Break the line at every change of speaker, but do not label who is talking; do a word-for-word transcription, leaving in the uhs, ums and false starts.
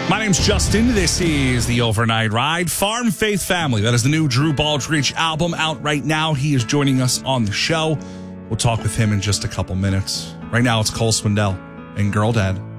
My name's Justin. This is The Overnight Ride. Farm Faith Family. That is the new Drew Baldridge album out right now. He is joining us on the show. We'll talk with him in just a couple minutes. Right now, it's Cole Swindell and Girl Dad.